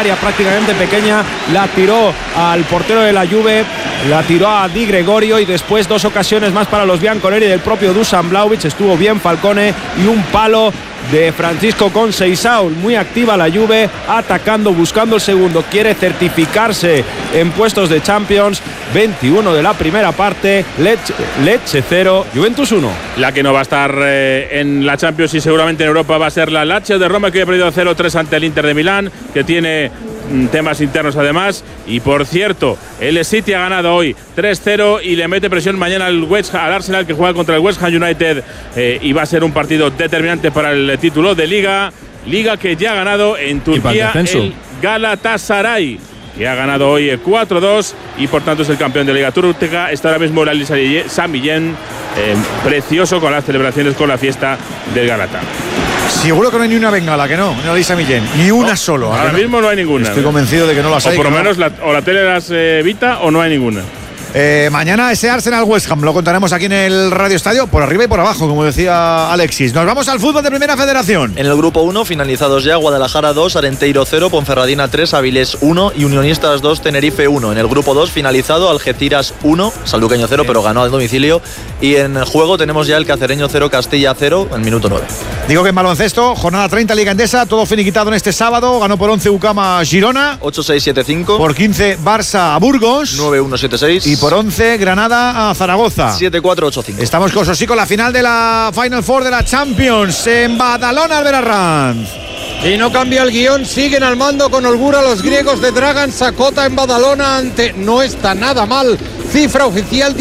área prácticamente pequeña, la tiró al portero de la Juve, la tiró a Di Gregorio y después 2 ocasiones más para los bianconeri del propio Dusan Vlahovic. Estuvo bien Falcone y un palo de Francisco Conceição. Muy activa la Juve, atacando, buscando el segundo, quiere certificarse en puestos de Champions. 21 de la primera parte, Lecce 0, Juventus 1. La que no va a estar en la Champions y seguramente en Europa va a ser la Lazio de Roma, que ha perdido 0-3 ante el Inter de Milán, que tiene temas internos además. Y por cierto, el City ha ganado hoy 3-0 y le mete presión mañana al Arsenal, que juega contra el West Ham United, y va a ser un partido determinante para el título de Liga que ya ha ganado en Turquía el Galatasaray, que ha ganado hoy 4-2 y por tanto es el campeón de la Liga Turca. Está ahora mismo el San Millán, precioso, con las celebraciones, con la fiesta del Galata. Seguro que no hay ni una bengala, que no, en el San Millán, ni una solo. Ahora mismo no hay ninguna. Estoy convencido de que no las hay. O por lo menos la tele las evita o no hay ninguna. Mañana ese Arsenal West Ham lo contaremos aquí en el Radio Estadio, por arriba y por abajo, como decía Alexis. Nos vamos al fútbol de Primera Federación. En el grupo 1, finalizados ya: Guadalajara 2, Arenteiro 0, Ponferradina 3, Avilés 1 y Unionistas 2, Tenerife 1. En el grupo 2, finalizado: Algeciras 1, Sanluqueño 0, pero ganó al domicilio. Y en el juego tenemos ya el Cacereño 0, Castilla 0, en minuto 9. Digo que en baloncesto, jornada 30 Liga Endesa, todo finiquitado en este sábado. Ganó por 11 UCAM Girona, 8-6-7-5. Por 15 Barça a Burgos, 9-1-7-6. Y por 11 Granada a Zaragoza, 7-4-8-5. Estamos con Sosico, la final de la Final Four de la Champions en Badalona, Albert Arranz. Y no cambia el guión, siguen al mando con holgura los griegos de Dragan Sakota en Badalona ante... No está nada mal. Cifra oficial: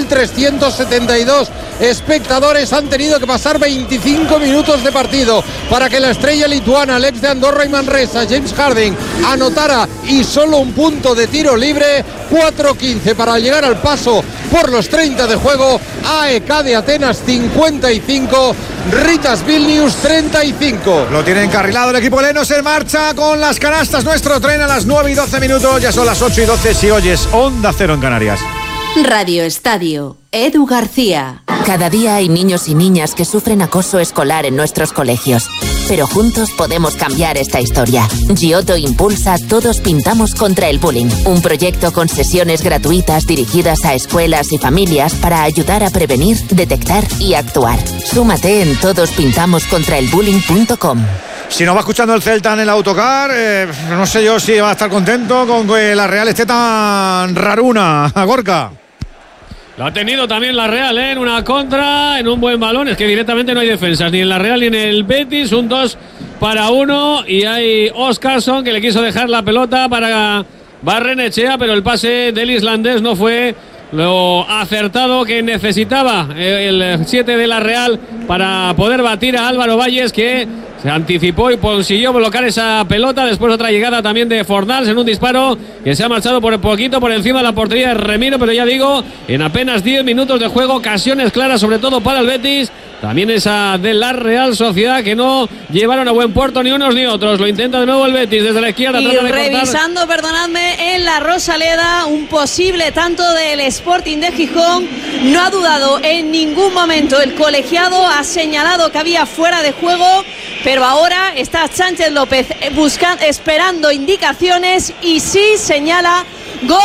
10.372 espectadores. Han tenido que pasar 25 minutos de partido para que la estrella lituana, el ex de Andorra y Manresa, James Harden, anotara, y solo un punto de tiro libre. 4-15 para llegar al paso por los 30 de juego. AEK de Atenas 55, Ritas Vilnius 35. Lo tiene encarrilado el equipo Lenos, en marcha con las canastas. Nuestro tren a las 9:12 minutos. Ya son las 8:12 si oyes Onda Cero en Canarias. Radio Estadio, Edu García. Cada día hay niños y niñas que sufren acoso escolar en nuestros colegios. Pero juntos podemos cambiar esta historia. Giotto impulsa Todos Pintamos contra el Bullying, un proyecto con sesiones gratuitas dirigidas a escuelas y familias para ayudar a prevenir, detectar y actuar. Súmate en todospintamoscontraelbullying.com. Si no va escuchando el Celta en el autocar, no sé yo si va a estar contento con que la Real esté tan raruna. Gorka. Lo ha tenido también la Real, en una contra, en un buen balón. Es que directamente no hay defensas, ni en la Real ni en el Betis. Un 2-1 y hay Óscarson, que le quiso dejar la pelota para Barrenechea, pero el pase del islandés no fue lo acertado que necesitaba el 7 de la Real para poder batir a Álvaro Valles, que se anticipó y consiguió bloquear esa pelota. Después otra llegada también de Fornals en un disparo que se ha marchado por poquito por encima de la portería de Remiro, pero ya digo, en apenas 10 minutos de juego, ocasiones claras sobre todo para el Betis. También esa de la Real Sociedad, que no llevaron a buen puerto ni unos ni otros. Lo intenta de nuevo el Betis desde la izquierda. Y revisando, perdonadme, en la Rosaleda, un posible tanto del Sporting de Gijón. No ha dudado en ningún momento el colegiado, ha señalado que había fuera de juego, pero ahora está Sánchez López esperando indicaciones y sí señala gol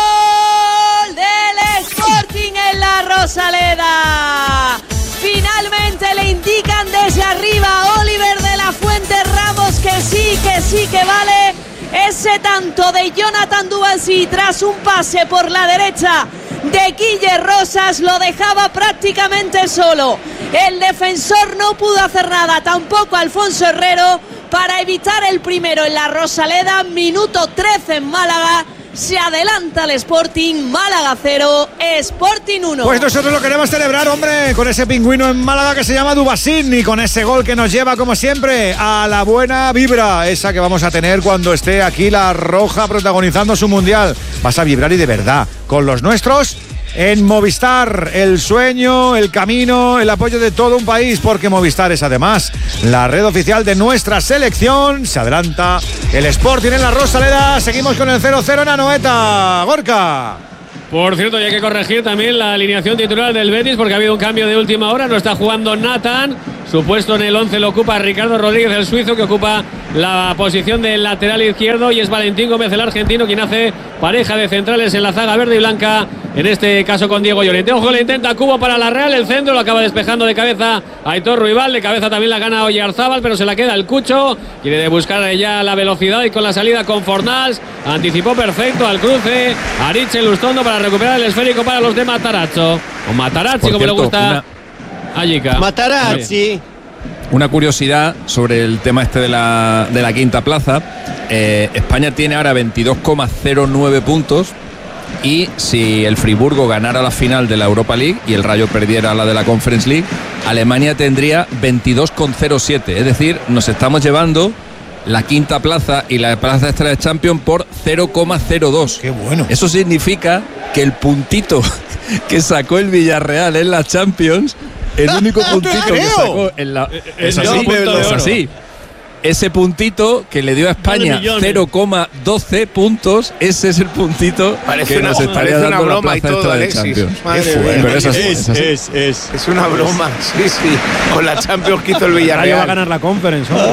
del Sporting en la Rosaleda. Finalmente le indican desde arriba a Oliver de la Fuente Ramos que sí que vale ese tanto de Jonathan Dubansi tras un pase por la derecha de Guille Rosas. Lo dejaba prácticamente solo. El defensor no pudo hacer nada, tampoco Alfonso Herrero, para evitar el primero en la Rosaleda. Minuto 13 en Málaga. Se adelanta el Sporting, Málaga 0, Sporting 1. Pues nosotros lo queremos celebrar, hombre, con ese pingüino en Málaga que se llama Dubasín, y con ese gol que nos lleva, como siempre, a la buena vibra, esa que vamos a tener cuando esté aquí la Roja protagonizando su Mundial. Vas a vibrar, y de verdad, con los nuestros en Movistar. El sueño, el camino, el apoyo de todo un país, porque Movistar es además la red oficial de nuestra selección. Se adelanta el Sporting en la Rosaleda. Seguimos con el 0-0 en Anoeta. Gorka. Por cierto, y hay que corregir también la alineación titular del Betis, porque ha habido un cambio de última hora. No está jugando Nathan, Su puesto en el 11 lo ocupa Ricardo Rodríguez, el suizo, que ocupa la posición del lateral izquierdo, y es Valentín Gómez, el argentino, quien hace pareja de centrales en la zaga verde y blanca, en este caso con Diego Llorente. Ojo, le intenta Cubo para la Real, el centro lo acaba despejando de cabeza Aitor Ruibal, de cabeza también la gana Oyarzábal, pero se la queda el Cucho, quiere buscar ya la velocidad y con la salida con Fornals, anticipó perfecto al cruce, Aritz Lustondo para recuperar el esférico para los de Matarazzo, o Matarazzi, como le gusta a Jica. Matarazzi. Una curiosidad sobre el tema este de la quinta plaza. España tiene ahora 22,09 puntos, y si el Friburgo ganara la final de la Europa League y el Rayo perdiera la de la Conference League, Alemania tendría 22,07. Es decir, nos estamos llevando la quinta plaza y la plaza extra de Champions por 0,02. Qué bueno. Eso significa que el puntito que sacó el Villarreal en la Champions, el único puntito que sacó en la... Es así. Ese puntito que le dio a España 0,12 puntos, ese es el puntito que nos estaría dando una broma la plaza extra de Champions. Pero es una broma, sí, con la Champions que hizo el Villarreal. Va a ganar la Conference, ¿no?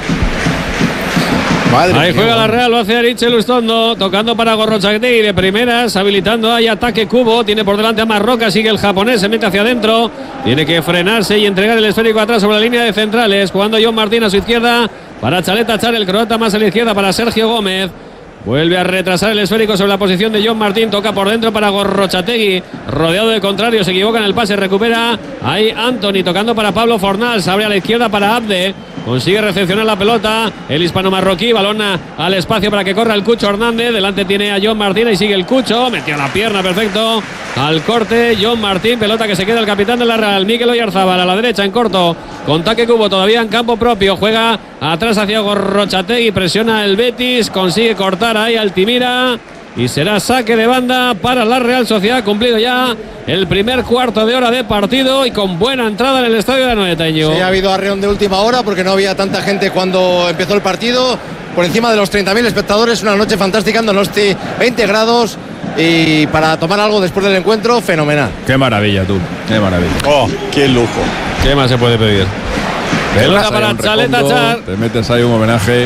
Ahí juega la Real, lo hace Aritz Lustondo, tocando para Gorrochategui de primeras, habilitando ahí ataque Cubo, tiene por delante a Marroca, sigue el japonés, se mete hacia adentro, tiene que frenarse y entregar el esférico atrás sobre la línea de centrales, jugando John Martín a su izquierda para Chaleta Char, el croata más a la izquierda para Sergio Gómez. Vuelve a retrasar el esférico sobre la posición de John Martín, toca por dentro para Gorrochategui, rodeado de contrarios, se equivoca en el pase, recupera ahí Anthony, tocando para Pablo Fornals, abre a la izquierda para Abde, consigue recepcionar la pelota el hispano-marroquí, balón al espacio para que corra el Cucho Hernández, delante tiene a John Martín y sigue el Cucho, metió la pierna, perfecto, al corte John Martín, pelota que se queda el capitán de la Real, Mikel Oyarzábal a la derecha en corto, con Taque Cubo todavía en campo propio, juega atrás hacia Gorrochategui, presiona el Betis, consigue cortar ahí Altimira y será saque de banda para la Real Sociedad, cumplido ya el primer cuarto de hora de partido y con buena entrada en el estadio de Anoetaño. Sí, ha habido arreón de última hora porque no había tanta gente cuando empezó el partido, por encima de los 30.000 espectadores, una noche fantástica en Donosti, 20 grados y para tomar algo después del encuentro, fenomenal. Qué maravilla, tú, qué maravilla. Oh, qué lujo. ¿Qué más se puede pedir? Pelota para Chaleta Char. Te metes ahí un homenaje.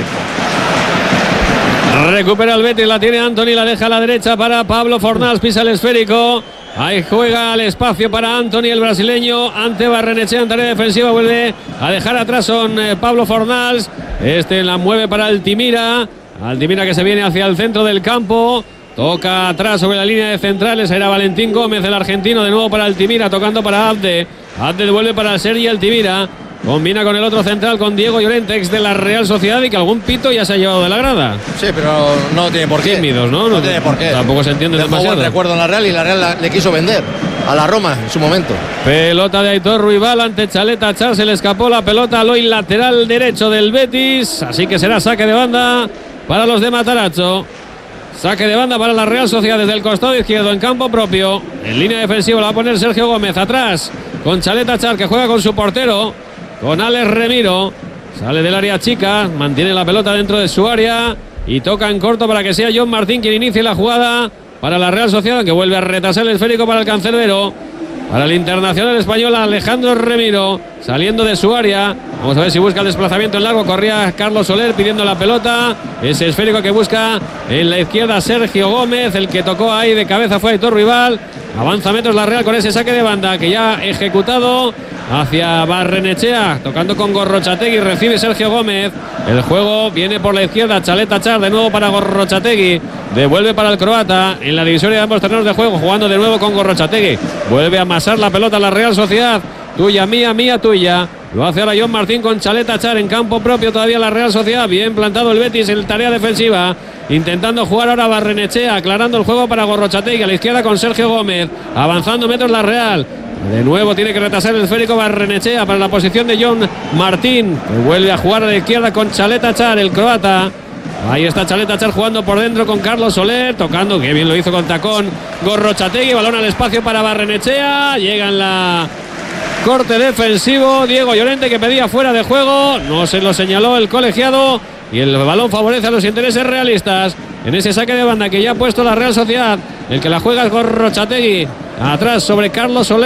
Recupera el Betis, la tiene Anthony, la deja a la derecha para Pablo Fornals, pisa el esférico. Ahí juega al espacio para Anthony, el brasileño, ante Barrenechea en tarea defensiva, vuelve a dejar atrás con Pablo Fornals. Este la mueve para Altimira. Altimira que se viene hacia el centro del campo. Toca atrás sobre la línea de centrales, era Valentín Gómez, el argentino, de nuevo para Altimira, tocando para Abde. Abde devuelve para Sergi Altimira. Combina con el otro central, con Diego Llorente, ex de la Real Sociedad, y que algún pito ya se ha llevado de la grada. Sí, pero no tiene por qué. Tímidos, ¿no? No tiene por qué. Tampoco se entiende demasiado. Buen recuerdo en la Real y la Real le quiso vender a la Roma en su momento. Pelota de Aitor Ruibal ante Chaleta Char, se le escapó la pelota al hoy lateral derecho del Betis, así que será saque de banda para los de Matarazzo. Saque de banda para la Real Sociedad desde el costado izquierdo en campo propio. En línea defensiva la va a poner Sergio Gómez atrás con Chaleta Char, que juega con su portero, con Alex Remiro. Sale del área chica, mantiene la pelota dentro de su área y toca en corto para que sea John Martín quien inicie la jugada para la Real Sociedad, que vuelve a retrasar el esférico para el cancerbero. Para el internacional español Alejandro Remiro, saliendo de su área. Vamos a ver si busca el desplazamiento en largo. Corría Carlos Soler pidiendo la pelota. Ese esférico que busca en la izquierda Sergio Gómez. El que tocó ahí de cabeza fue Aitor Ruibal. Avanza metros la Real con ese saque de banda que ya ha ejecutado hacia Barrenechea, tocando con Gorrochategui, recibe Sergio Gómez. El juego viene por la izquierda, Chaleta Char de nuevo para Gorrochategui, devuelve para el croata en la divisoria de ambos terrenos de juego, jugando de nuevo con Gorrochategui, vuelve a amasar la pelota a la Real Sociedad. Tuya, mía, mía, tuya. Lo hace ahora John Martín con Chaleta Char en campo propio todavía la Real Sociedad. Bien plantado el Betis en tarea defensiva. Intentando jugar ahora Barrenechea, aclarando el juego para Gorrochategui a la izquierda con Sergio Gómez. Avanzando metros la Real. De nuevo tiene que retrasar el esférico Barrenechea para la posición de John Martín, que vuelve a jugar a la izquierda con Chaleta Char, el croata. Ahí está Chaleta Char jugando por dentro con Carlos Soler, tocando, que bien lo hizo con tacón Gorrochategui. Balón al espacio para Barrenechea. Llega en la corte defensivo Diego Llorente, que pedía fuera de juego, no se lo señaló el colegiado y el balón favorece a los intereses realistas en ese saque de banda que ya ha puesto la Real Sociedad. El que la juega es Gorrochategui, atrás sobre Carlos Soler,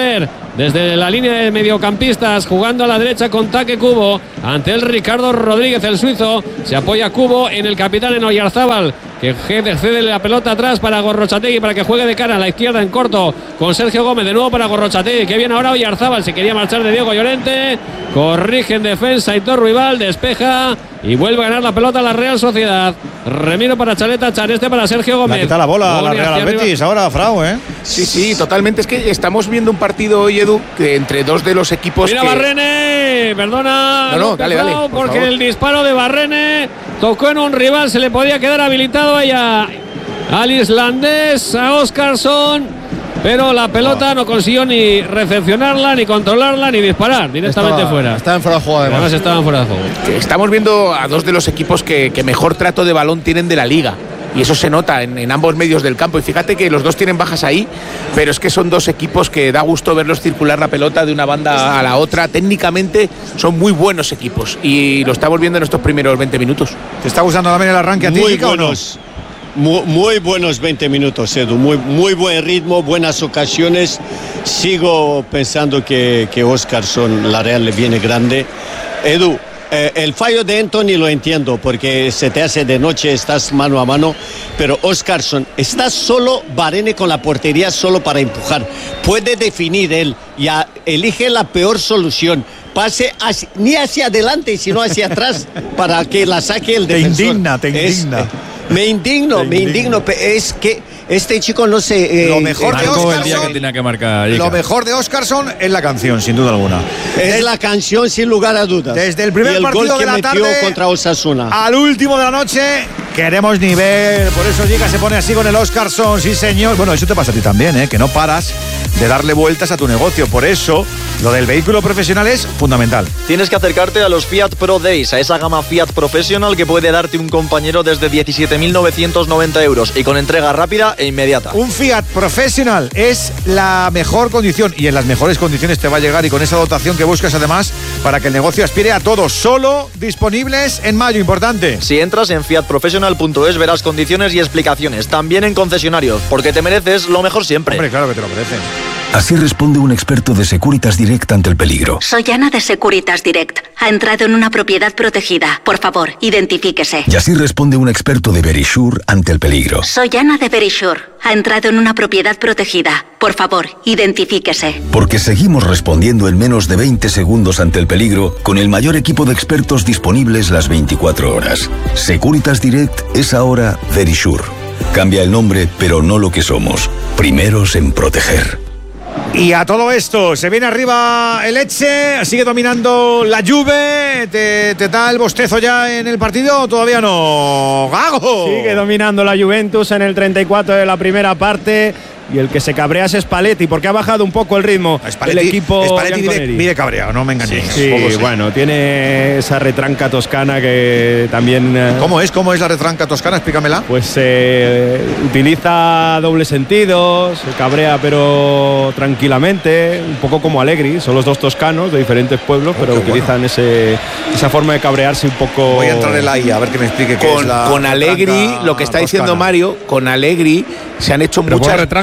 desde la línea de mediocampistas, jugando a la derecha con Take Kubo. Ante el Ricardo Rodríguez, el suizo. Se apoya Kubo en el capitán, en Oyarzábal, que cede la pelota atrás para Gorrochategui para que juegue de cara a la izquierda en corto con Sergio Gómez. De nuevo para Gorrochategui, que viene ahora Oyarzábal. Se quería marchar de Diego Llorente. Corrige en defensa Aitor Ruibal, despeja y vuelve a ganar la pelota a la Real Sociedad. Remiro para Chaleta, Chareste para Sergio Gómez. Le quita la bola a la Real Betis ahora, Frau, ¿eh? Sí, totalmente. Es que estamos viendo un partido hoy, Edu, que entre dos de los equipos. Mira, Barrene, perdona. No, dale, porque favor. El disparo de Barrene tocó en un rival, se le podía quedar habilitado al islandés, a Óskarsson. Pero la pelota no consiguió ni recepcionarla, ni controlarla, ni disparar. Directamente fuera. Estaba en fuera de juego, además estaban fuera de juego. Estamos viendo a dos de los equipos que mejor trato de balón tienen de la liga. Y eso se nota en ambos medios del campo. Y fíjate que los dos tienen bajas ahí, pero es que son dos equipos que da gusto verlos circular la pelota de una banda a la otra. Técnicamente son muy buenos equipos. Y lo estamos viendo en estos primeros 20 minutos. ¿Te está gustando también el arranque a ti, muy buenos? Muy buenos 20 minutos, Edu. Muy buen ritmo, buenas ocasiones. Sigo pensando que Óskarsson, la Real, le viene grande. Edu, el fallo de Anthony lo entiendo, porque se te hace de noche, estás mano a mano. Pero Óskarsson, está solo Varane con la portería solo para empujar. Puede definir él, ya elige la peor solución. Pase ni hacia adelante, sino hacia atrás para que la saque el defensor. Te indigna. Me indigno. Es que este chico no sé. Lo mejor de Óskarsson. Lo mejor de Óskarsson es la canción, sin duda alguna. Es la canción, sin lugar a dudas. Desde el primer partido de la tarde contra Osasuna al último de la noche, queremos nivel. Por eso Giga se pone así con el Óskarsson, sí señor. Bueno, eso te pasa a ti también, que no paras de darle vueltas a tu negocio. Por eso, lo del vehículo profesional es fundamental. Tienes que acercarte a los Fiat Pro Days, a esa gama Fiat Professional que puede darte un compañero desde 17.990 euros y con entrega rápida e inmediata. Un Fiat Professional es la mejor condición y en las mejores condiciones te va a llegar, y con esa dotación que buscas además para que el negocio aspire a todo. Solo disponibles en mayo, importante. Si entras en fiatprofessional.es verás condiciones y explicaciones, también en concesionarios, porque te mereces lo mejor siempre. Hombre, claro que te lo mereces. Así responde un experto de Securitas Direct ante el peligro. Soy Ana de Securitas Direct. Ha entrado en una propiedad protegida. Por favor, identifíquese. Y así responde un experto de Verisure ante el peligro. Soy Ana de Verisure. Ha entrado en una propiedad protegida. Por favor, identifíquese. Porque seguimos respondiendo en menos de 20 segundos ante el peligro con el mayor equipo de expertos disponibles las 24 horas. Securitas Direct es ahora Verisure. Cambia el nombre, pero no lo que somos. Primeros en proteger. Y a todo esto, se viene arriba el Lecce, sigue dominando la Juve. ¿Te da el bostezo ya en el partido o todavía no? ¡Gago! Sigue dominando la Juventus en el 34 de la primera parte. Y el que se cabrea es Spalletti, porque ha bajado un poco el ritmo del equipo. Spalletti vive cabreado, no me engañéis. Sí, bueno, tiene esa retranca toscana que también. ¿Cómo es la retranca toscana? Explícamela. Pues utiliza doble sentido, se cabrea pero tranquilamente, un poco como Allegri. Son los dos toscanos de diferentes pueblos, pero utilizan esa forma de cabrearse un poco. Voy a entrar en la IA, a ver que me explique qué es la con Allegri, lo que está diciendo Mario, con Allegri se han hecho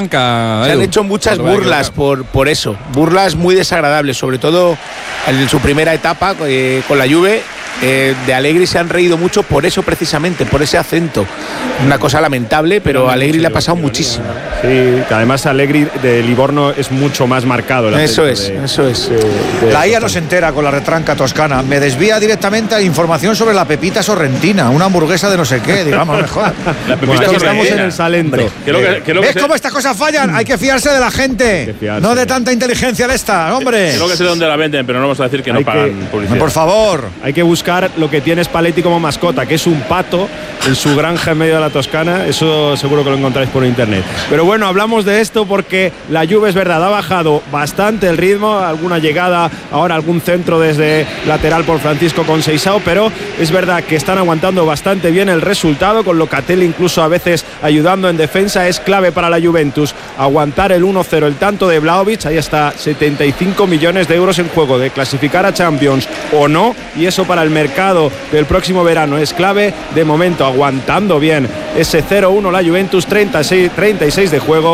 muchas burlas por eso, burlas muy desagradables, sobre todo en su primera etapa con la Juve. De Allegri se han reído mucho por eso, precisamente, por ese acento. Una cosa lamentable, pero a Allegri le ha pasado muchísimo. Sí, que además Allegri de Livorno es mucho más marcado. Eso es. La IA no se entera con la retranca toscana. Me desvía directamente a información sobre la pepita sorrentina, una hamburguesa de no sé qué, digamos, mejor. La pepita estamos en el Salento. ¿Ves cómo estas cosas fallan? Hay que fiarse de la gente, no de tanta inteligencia de esta, hombre. Creo que sé dónde la venden, pero no vamos a decir que no pagan publicidad. Por favor. Hay que buscar lo que tiene Spalletti como mascota, que es un pato en su granja en medio de la Toscana. Eso seguro que lo encontráis por internet. Pero bueno, hablamos de esto porque la Juve, es verdad, ha bajado bastante el ritmo, alguna llegada, ahora algún centro desde lateral por Francisco Conceição, pero es verdad que están aguantando bastante bien el resultado, con Locatelli incluso a veces ayudando en defensa. Es clave para la Juventus aguantar el 1-0, el tanto de Vlahovic. Ahí está, 75 millones de euros en juego, de clasificar a Champions o no, y eso para el mercado del próximo verano es clave. De momento aguantando bien ese 0-1 la Juventus, 36 de juego.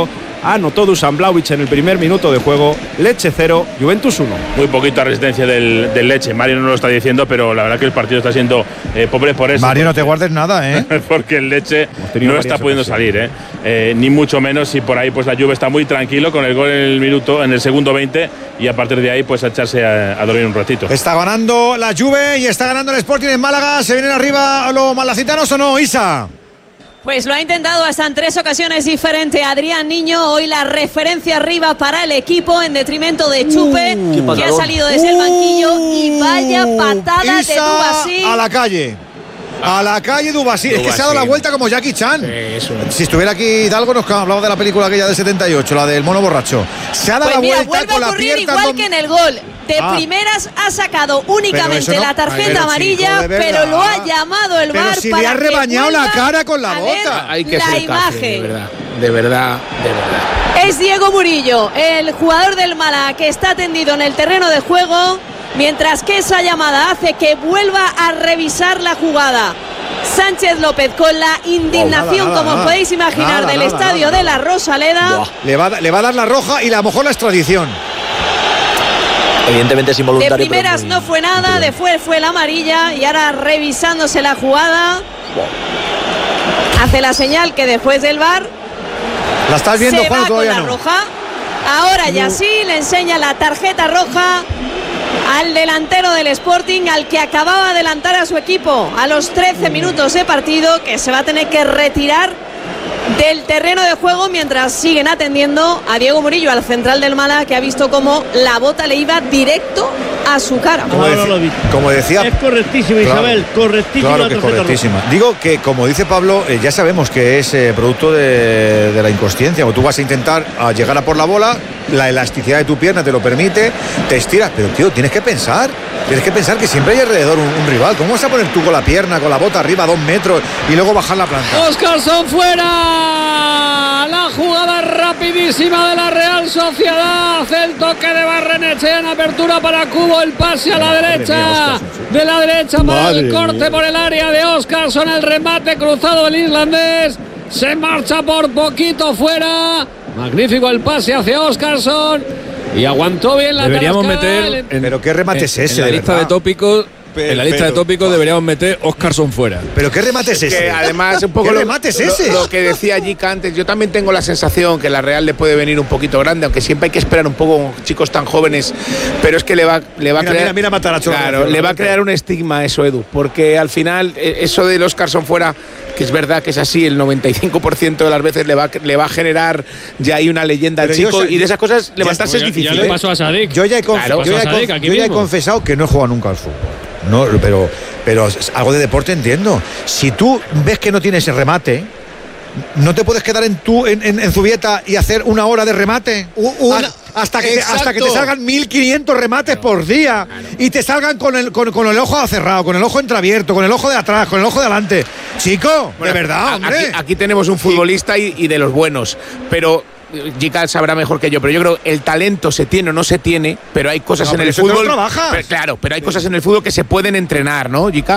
Anotó Dusan Vlahovic en el primer minuto de juego. Lecce 0, Juventus 1. Muy poquita resistencia del Lecce. Mario no lo está diciendo, pero la verdad que el partido está siendo pobre por eso. Mario, no te guardes nada, ¿eh? Porque el Lecce no está pudiendo salir, ni mucho menos. Y por ahí pues la Juve está muy tranquilo con el gol en el segundo 20 y a partir de ahí pues a echarse a dormir un ratito. Está ganando la Juve y está ganando el Sporting en Málaga. ¿Se vienen arriba los malacitanos o no, Isa? Pues lo ha intentado hasta en 3 ocasiones diferentes Adrián Niño. Hoy la referencia arriba para el equipo en detrimento de Chupe, que ha salido desde el banquillo. Y vaya patada Isa de Dubasín. A la calle. A la calle Dubasín. Es que se ha dado la vuelta como Jackie Chan. Si estuviera aquí Hidalgo nos hablaba de la película aquella del 78, la del mono borracho. Se ha dado la vuelta con la pierna. Igual que en el gol. De primeras ha sacado únicamente la tarjeta amarilla, pero lo ha llamado el VAR si para le ha rebañado la cara con la bota. Hay que la ser imagen. De verdad. Es Diego Murillo, el jugador del Málaga, que está tendido en el terreno de juego, mientras que esa llamada hace que vuelva a revisar la jugada. Sánchez López con la indignación, como podéis imaginar, del estadio de la Rosaleda. Le va a dar la roja y a lo mejor la extradición. Evidentemente es involuntario. De primeras no fue nada, después fue la amarilla y ahora revisándose la jugada. Hace la señal que después del VAR ¿la estás viendo, se Juan? va con la roja. Ahora ya sí le enseña la tarjeta roja al delantero del Sporting, al que acababa de adelantar a su equipo a los 13 minutos de partido, que se va a tener que retirar del terreno de juego mientras siguen atendiendo a Diego Murillo, al central del Málaga, que ha visto cómo la bota le iba directo a su cara. Como decía, es correctísima, Isabel, correctísima. Claro que es correctísima. Digo que, como dice Pablo, ya sabemos que es producto de la inconsciencia. O tú vas a intentar llegar a por la bola, la elasticidad de tu pierna te lo permite, te estiras, pero tío, tienes que pensar que siempre hay alrededor un rival. ¿Cómo vas a poner tú con la pierna, con la bota arriba 2 metros y luego bajar la planta? Óscarson fuera. La jugada rapidísima de la Real Sociedad. Hace el toque de Barrenechea en apertura para Cubo. El pase a la derecha. De la derecha para el corte por el área de Óscarson. El remate cruzado del islandés. Se marcha por poquito fuera. Magnífico el pase hacia Óscarson. Y aguantó bien la Deberíamos meter. ¿Pero qué remate es ese? En la lista de tópicos. En la lista de tópicos deberíamos meter Óscarson fuera. ¿Pero qué remate es ese? Que además, un poco ¿Qué remate es ese? Lo que decía Jica antes, yo también tengo la sensación que la Real le puede venir un poquito grande, aunque siempre hay que esperar un poco con chicos tan jóvenes, pero es que le va a crear. Mira, matar a Cholo. Claro, le va a crear un estigma eso, Edu, porque al final, eso del Óscarson fuera, que es verdad que es así, el 95% de las veces le va a generar ya ahí una leyenda al chico, y de esas cosas levantarse es difícil. Ya le pasó a Sadik. Yo ya he confesado que no he jugado nunca al fútbol. No, pero algo de deporte entiendo. Si tú ves que no tienes el remate, ¿no te puedes quedar en Zubieta y hacer 1 hora de remate? Hasta que te salgan 1500 remates por día, y te salgan con el ojo cerrado, con el ojo entreabierto, con el ojo de atrás, con el ojo de adelante. Chico, de verdad, hombre. Aquí tenemos un futbolista y de los buenos, pero Jica sabrá mejor que yo, pero yo creo que el talento se tiene o no se tiene, pero hay cosas en el fútbol. Pero hay cosas en el fútbol que se pueden entrenar, ¿no, Jica?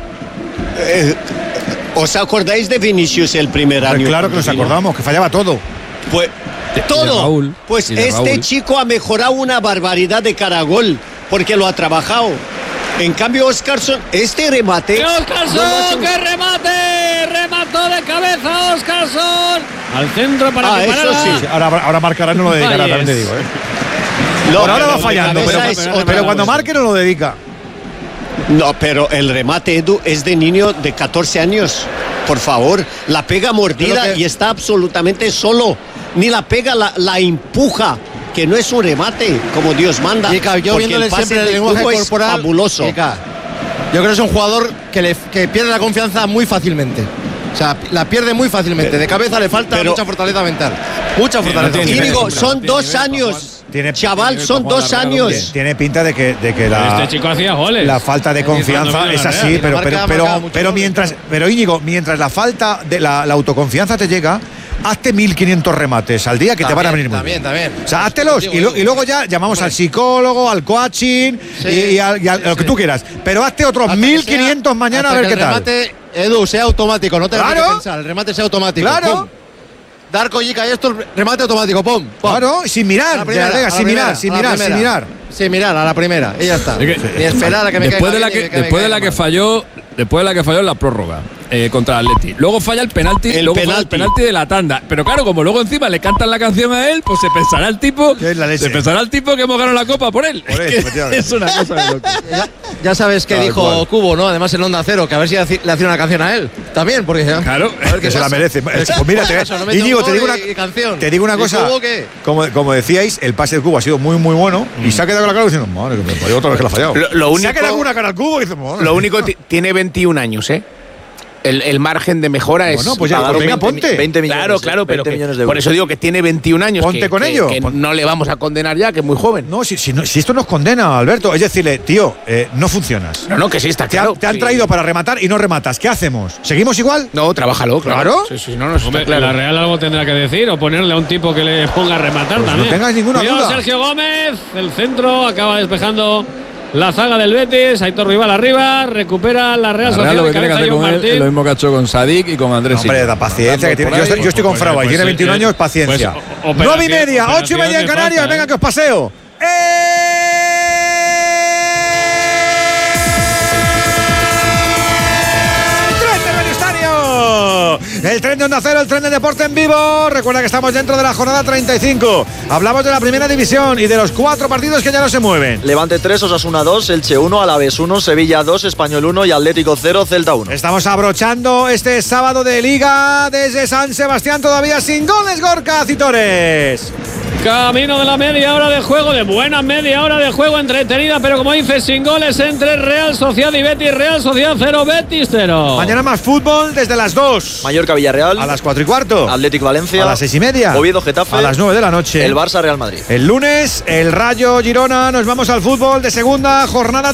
¿Os acordáis de Vinicius el primer año? Claro que nos acordamos, que fallaba todo. Pues todo. Pues este chico ha mejorado una barbaridad de cara a gol, porque lo ha trabajado. En cambio, Óscarson, este remate. ¡Óscarson, qué remate! Remató de cabeza Óscarson. Al centro para que eso sí. Ahora marcará, no lo dedicará, también te digo. Ahora va fallando, pero cuando marque no lo dedica. No, pero el remate, Edu, es de niño de 14 años. Por favor, la pega mordida y está absolutamente solo. Ni la pega, la empuja. Que no es un remate, como Dios manda. Yo viéndole siempre el lenguaje corporal, fabuloso. Yo creo que es un jugador que pierde la confianza muy fácilmente. O sea, la pierde muy fácilmente. De cabeza le falta mucha fortaleza mental. Mucha fortaleza. Y digo, son 2 años. Chaval, son 2 años. Tiene pinta de que este chico hacía goles. La falta de confianza es así, pero Íñigo, mientras la falta de la autoconfianza te llega, hazte 1500 remates al día que te van a venir muy bien. También. O sea, háztelos y luego ya llamamos al psicólogo, al coaching y a lo que tú quieras. Pero hazte otros 1500 mañana a ver qué tal. El remate, Edu, sea automático, no tengas que pensar. El remate sea automático. Claro. dar collica y esto, remate automático, pum. Claro, sin mirar, sin mirar. Sin mirar, a la primera, y ya está. Ni esperar a que me después de la que falló en la prórroga contra el Atleti. Luego falla el penalti, el penalti de la tanda. Pero claro, como luego encima le cantan la canción a él, pues se pensará el tipo que hemos ganado la copa por él. Es una cosa de loco. Ya sabes que dijo Cubo, ¿no? Además en Onda Cero, que a ver si le hacía una canción a él. También, porque claro, a ver que se la merece. Pues mírate, Íñigo, te digo una cosa. Como decíais, el pase de Cubo ha sido muy, muy bueno y se ha quedado con la cara diciendo, madre, que me falló otra vez que la ha fallado. Se ha quedado con una cara al Cubo y dice, madre. Lo único, tiene 21 años, ¿eh? El margen de mejora es. Bueno, pues ya, venga, ponte. 20 millones. Claro, pero por eso digo que tiene 21 años. Ponte con ello. Que no le vamos a condenar ya, que es muy joven. No, si esto nos condena, Alberto. Es decirle, tío, no funcionas. No, que sí, está claro. Te han traído para rematar y no rematas. ¿Qué hacemos? ¿Seguimos igual? No, trabájalo, claro. Sí, Hombre, claro. La Real algo tendrá que decir o ponerle a un tipo que le ponga a rematar pues también. No tengas ninguna duda. Sergio Gómez, el centro, acaba despejando la zaga del Betis, Aitor Rival arriba, recupera la Real Sociedad de cabeza John Martín. Lo mismo que ha hecho con Sadik y con Andrés. Hombre, da paciencia que tiene. Yo estoy con Frau, tiene 21 años, paciencia. 9:30, 8:30 en Canarias, venga que os paseo. El tren de Onda Cero, el tren de deporte en vivo. Recuerda que estamos dentro de la jornada 35. Hablamos de la primera división y de los 4 partidos que ya no se mueven. Levante 3, Osasuna 2, Elche 1, Alavés 1, Sevilla 2, Español 1 y Atlético 0, Celta 1. Estamos abrochando este sábado de Liga desde San Sebastián, todavía sin goles, Gorka Citores. Camino de la media hora de juego, de buena media hora de juego entretenida, pero como dices, sin goles entre Real Sociedad y Betis. Real Sociedad 0, Betis 0. Mañana más fútbol desde las 2. Mallorca Villarreal a las 4:15. Atlético Valencia a las 6:30. Oviedo Getafe a las 9 de la noche. El Barça Real Madrid. El lunes, el Rayo Girona. Nos vamos al fútbol de segunda, jornada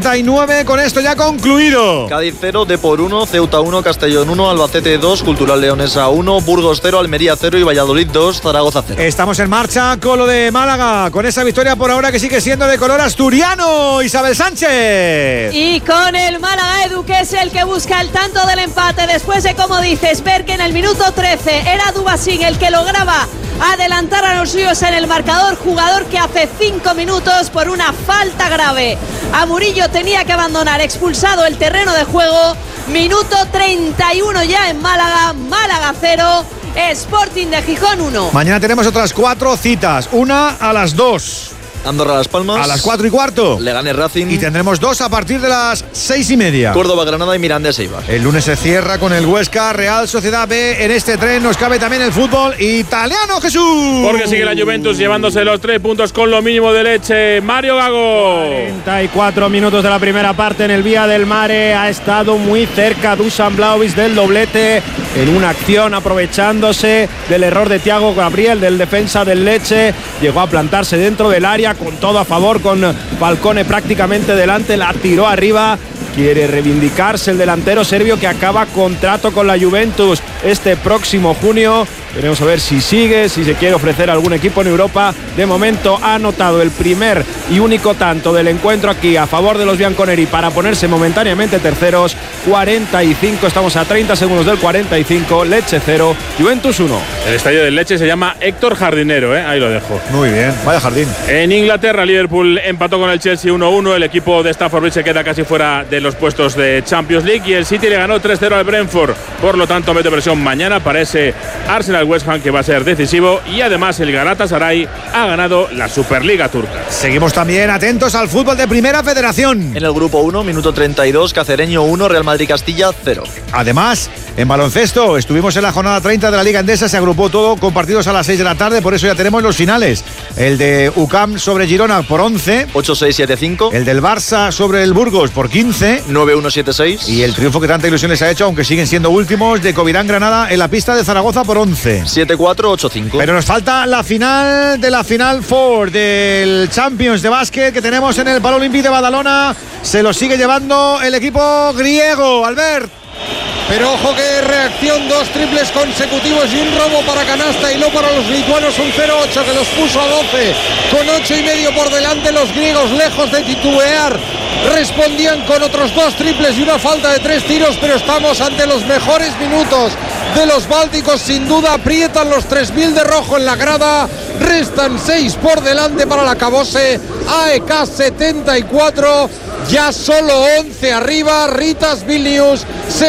39. Con esto ya concluido. Cádiz 0, Depor 1, Ceuta 1, Castellón 1, Albacete 2, Cultural Leonesa 1, Burgos 0, Almería 0 y Valladolid 2, Zaragoza 0. Estamos en marcha con lo de Málaga, con esa victoria por ahora que sigue siendo de color asturiano. Isabel Sánchez. Y con el Málaga, Edu, que es el que busca el tanto del empate después de, como dices, ver que en el minuto 13 era Dubasín el que lograba adelantar a los suyos en el marcador, jugador que hace 5 minutos por una falta grave a Murillo tenía que abandonar, expulsado el terreno de juego. Minuto 31 ya en Málaga, Málaga 0, Sporting de Gijón 1. Mañana tenemos otras 4 citas, una a las 2. Andorra Las Palmas a las 4:15. Leganés Racing. Y tendremos 2 a partir de las 6:30. Córdoba Granada y Mirandés Eibar. El lunes se cierra con el Huesca Real Sociedad B. En este tren nos cabe también el fútbol italiano, Jesús. Porque sigue la Juventus llevándose los 3 puntos con lo mínimo de Leche. Mario Gago. 34 minutos de la primera parte en el Vía del Mare. Ha estado muy cerca Dusan Vlahovic del doblete en una acción aprovechándose del error de Thiago Gabriel, del defensa del Leche. Llegó a plantarse dentro del área con todo a favor, con Falcone prácticamente delante, la tiró arriba. Quiere reivindicarse el delantero serbio que acaba contrato con la Juventus este próximo junio. Veremos a ver si sigue, si se quiere ofrecer a algún equipo en Europa. De momento ha anotado el primer y único tanto del encuentro aquí a favor de los bianconeri para ponerse momentáneamente terceros. 45, estamos a 30 segundos del 45. Leche 0, Juventus 1. El estadio del Leche se llama Héctor Jardinero, ahí lo dejo. Muy bien, vaya jardín. En Inglaterra, Liverpool empató con el Chelsea 1-1. El equipo de Stamford Bridge se queda casi fuera de los puestos de Champions League y el City le ganó 3-0 al Brentford. Por lo tanto, mete presión mañana para ese Arsenal West Ham que va a ser decisivo, y además el Galatasaray ha ganado la Superliga turca. Seguimos también atentos al fútbol de Primera Federación. En el grupo 1, minuto 32, Cacereño 1, Real Madrid Castilla 0. Además, en baloncesto estuvimos en la jornada 30 de la Liga Endesa, se agrupó todo con partidos a las 6 de la tarde, por eso ya tenemos los finales. El de UCAM sobre Girona por 11, 8-6-7-5. El del Barça sobre el Burgos por 15, 9-1-7-6. Y el triunfo que tanta ilusión les ha hecho, aunque siguen siendo últimos, de Covirán Granada en la pista de Zaragoza por 11, 7-4-8-5. Pero nos falta la final de la Final Four del Champions de básquet que tenemos en el Paralímpico de Badalona. Se lo sigue llevando el equipo griego, Albert. Pero ojo que reacción, 2 triples consecutivos y un robo para canasta y no para los lituanos, un 0-8 que los puso a 12, con 8,5 por delante. Los griegos, lejos de titubear, respondían con otros 2 triples y una falta de 3 tiros, pero estamos ante los mejores minutos de los bálticos, sin duda aprietan los 3.000 de rojo en la grada, restan 6 por delante para el acabose. AEK 74, ya solo 11 arriba, Ritas Vilnius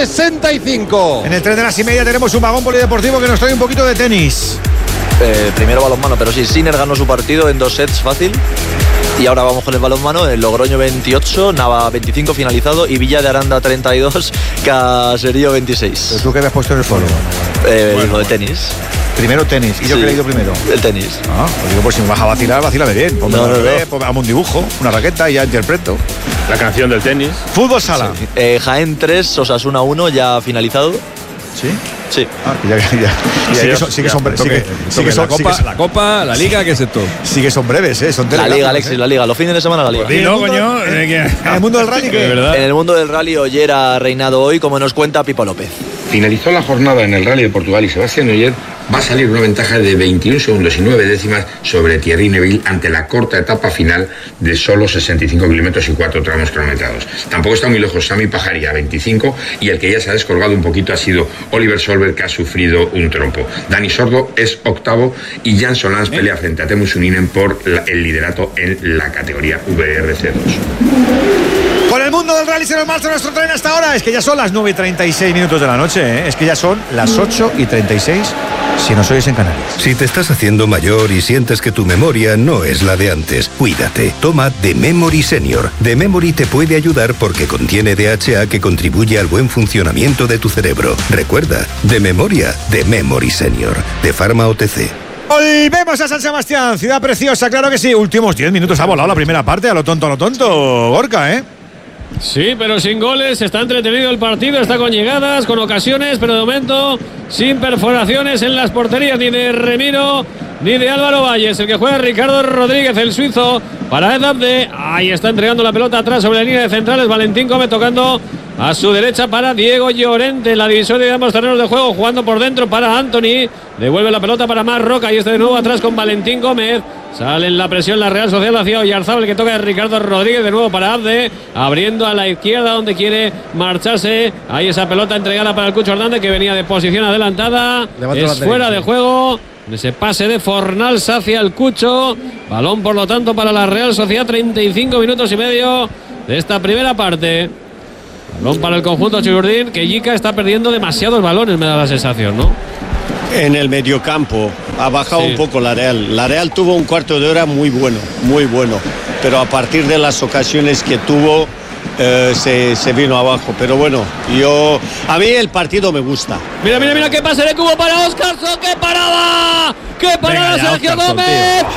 65. En el tren de las y media tenemos un vagón polideportivo que nos trae un poquito de tenis. Primero balonmano, pero sí, Sinner ganó su partido en 2 sets fácil. Y ahora vamos con el balonmano, el Logroño 28, Nava 25 finalizado y Villa de Aranda 32, Caserío 26. ¿Pero tú qué habías puesto en el foro? Lo de tenis. Primero tenis. ¿Y yo qué he leído primero? El tenis. Pues digo, pues si me vas a vacilar, vacílame bien. Ponme hazme un dibujo, una raqueta y ya interpreto. La canción del tenis. Fútbol sala. Sí. Jaén 3, Osasuna 1, ya finalizado. ¿Sí? Sí. Sí que son breves. La Copa, la Liga, ¿qué es esto? Sí que son breves, son la Liga, Alexis, la Liga. Los fines de semana la Liga. Pues dilo, coño. ¿En el mundo del rally qué? En el mundo del rally, Oyer ha reinado hoy, como nos cuenta Pipo López. Finalizó la jornada en el Rally de Portugal y Sebastián Ogier va a salir una ventaja de 21 segundos y 9 décimas sobre Thierry Neuville ante la corta etapa final de solo 65 kilómetros y 4 tramos cronometrados. Tampoco está muy lejos Sami Pajari a 25 y el que ya se ha descolgado un poquito ha sido Oliver Solberg, que ha sufrido un trompo. Dani Sordo es octavo y Jan Solans pelea frente a Teemu Suninen por el liderato en la categoría VRC2. Con el mundo del rally se nos marcha nuestro tren hasta ahora. Es que ya son las 9:36 de la noche, ¿eh? Es que ya son las 8:36 si nos oyes en Canarias. Si te estás haciendo mayor y sientes que tu memoria no es la de antes, cuídate. Toma The Memory Senior. The Memory te puede ayudar porque contiene DHA que contribuye al buen funcionamiento de tu cerebro. Recuerda, de memoria, The Memory Senior. De Pharma OTC. Volvemos a San Sebastián, ciudad preciosa, claro que sí. Últimos 10 minutos ha volado la primera parte, a lo tonto, Gorka, ¿eh? Sí, pero sin goles, está entretenido el partido, está con llegadas, con ocasiones, pero de momento sin perforaciones en las porterías ni de Remiro ni de Álvaro Valles. El que juega Ricardo Rodríguez, el suizo, para Edabde. Ahí está entregando la pelota atrás sobre la línea de centrales. Valentín Gómez tocando a su derecha para Diego Llorente en la división de ambos terrenos de juego, jugando por dentro para Anthony. Devuelve la pelota para Mar Roca y está de nuevo atrás con Valentín Gómez. Sale en la presión la Real Sociedad hacia Oyarzábal, que toca de Ricardo Rodríguez de nuevo para Abde, abriendo a la izquierda donde quiere marcharse. Ahí esa pelota entregada para el Cucho Hernández, que venía de posición adelantada. Es fuera de juego. Ese pase de Fornals hacia el Cucho. Balón, por lo tanto, para la Real Sociedad. 35 minutos y medio de esta primera parte. Balón para el conjunto Chiburdín, que Yica está perdiendo demasiados balones, me da la sensación, ¿no? En el mediocampo ha bajado un poco la Real. La Real tuvo un cuarto de hora muy bueno, pero a partir de las ocasiones que tuvo se vino abajo. Pero bueno, a mí el partido me gusta. Mira qué pase de Cubo para Óscarson, qué parada. ¡Qué parada, Sergio Gómez!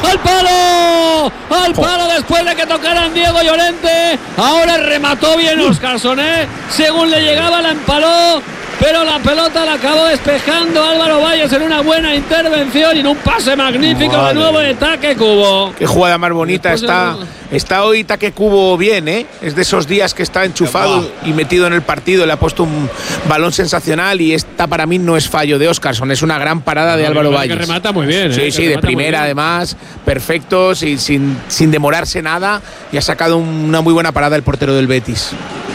¡Al palo después de que tocaran Diego Llorente! Ahora remató bien Óscarson, según le llegaba la empaló, pero la pelota la acabó despejando Álvaro Valles en una buena intervención y en un pase magnífico de nuevo de Take Cubo. Qué jugada más bonita. Está hoy Take Cubo bien, es de esos días que está enchufado y metido en el partido. Le ha puesto un balón sensacional y esta para mí no es fallo de Óscarson, es una gran parada de Álvaro Valles. Que remata muy bien. Sí, de primera además, perfecto, sin demorarse nada, y ha sacado una muy buena parada el portero del Betis.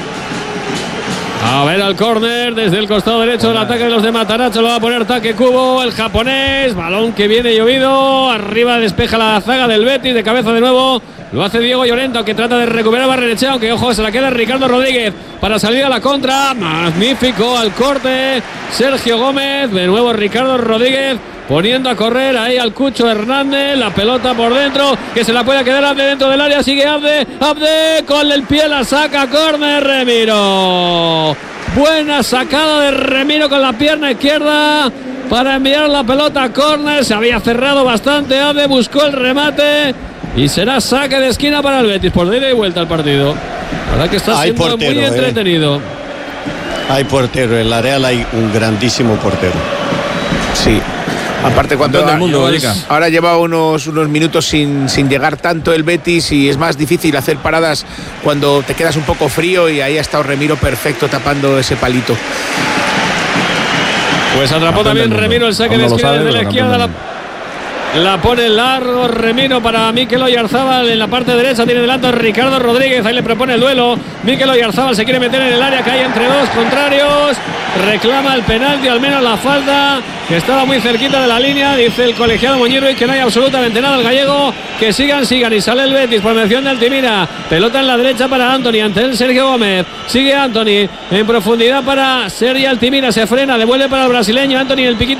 A ver al córner desde el costado derecho del ataque de los de Matarazzo. Lo va a poner Take Cubo, el japonés. Balón que viene llovido. Arriba despeja la zaga del Betis. De cabeza de nuevo lo hace Diego Llorente, que trata de recuperar Barrenechea, aunque ojo, se la queda Ricardo Rodríguez para salir a la contra. Magnífico al corte Sergio Gómez. De nuevo Ricardo Rodríguez poniendo a correr ahí al Cucho Hernández. La pelota por dentro, que se la puede quedar Abde dentro del área. Sigue Abde con el pie la saca. Córner Remiro. Buena sacada de Remiro con la pierna izquierda para enviar la pelota a córner. Se había cerrado bastante Abde, buscó el remate y será saque de esquina para el Betis por ida y vuelta al partido. La verdad que está siendo portero, muy entretenido. Hay portero, en la Real hay un grandísimo portero. Sí. Aparte, cuando ahora lleva unos minutos sin llegar tanto el Betis, y es más difícil hacer paradas cuando te quedas un poco frío, y ahí ha estado Remiro perfecto tapando ese palito. Pues atrapó también Remiro el saque de esquina desde la izquierda. La pone largo Remiro para Mikel Oyarzábal en la parte derecha. Tiene delante a Ricardo Rodríguez. Ahí le propone el duelo. Mikel Oyarzábal se quiere meter en el área que hay entre dos contrarios. Reclama el penalti, al menos la falta, que estaba muy cerquita de la línea. Dice el colegiado Moñero y que no hay absolutamente nada. El gallego, que sigan. Y sale el Betis por mención de Altimira. Pelota en la derecha para Anthony. Ante él Sergio Gómez. Sigue Anthony en profundidad para Sergi Altimira. Se frena, devuelve para el brasileño. Anthony en el piquito